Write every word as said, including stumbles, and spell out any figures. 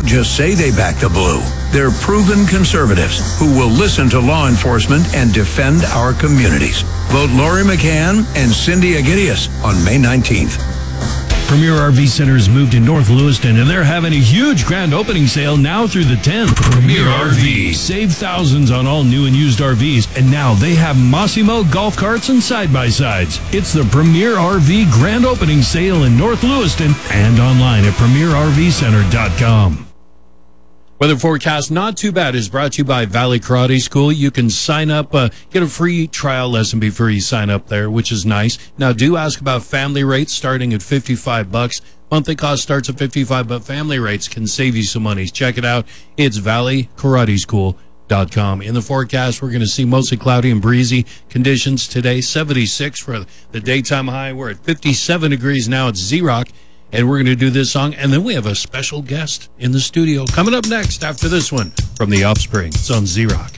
just say they back the blue. They're proven conservatives who will listen to law enforcement and defend our communities. Vote Lori McCann and Cindy Agidius on May nineteenth. Premier R V Centers moved to North Lewiston, and they're having a huge grand opening sale now through the tenth. Premier R V. Save thousands on all new and used R Vs, and now they have Massimo golf carts and side-by-sides. It's the Premier R V grand opening sale in North Lewiston and online at premier r v center dot com. Weather forecast, not too bad, is brought to you by Valley Karate School. You can sign up, uh, get a free trial lesson before you sign up there, which is nice. Now, do ask about family rates starting at fifty-five bucks. Monthly cost starts at fifty-five, but family rates can save you some money. Check it out. It's valley karate school dot com. In the forecast, we're going to see mostly cloudy and breezy conditions today. seventy-six for the daytime high. We're at fifty-seven degrees now at Z-Rock. And we're going to do this song, and then we have a special guest in the studio coming up next after this one from The Offspring. It's on Z-Rock.